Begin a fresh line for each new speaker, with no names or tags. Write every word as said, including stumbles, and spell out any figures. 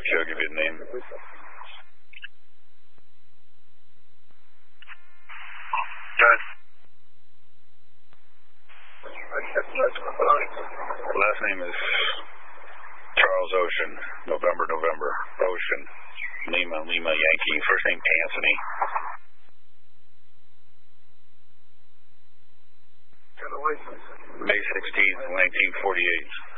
five two, I'll give you a name.
Good.
Last name is Charles Ocean. November, November. Ocean. Lima, Lima, Yankee. First name Anthony. May sixteenth, nineteen forty-eight.